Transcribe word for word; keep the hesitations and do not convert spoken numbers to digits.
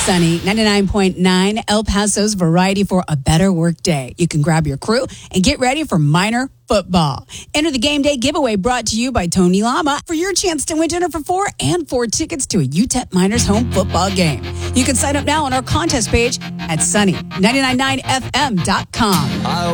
Sunny, ninety-nine point nine, El Paso's variety for a better work day. You can grab your crew and get ready for Miner football. Enter the game day giveaway brought to you by Tony Lama for your chance to win dinner for four and four tickets to a U T E P Miners home football game. You can sign up now on our contest page at sunny nine nine nine f m dot com.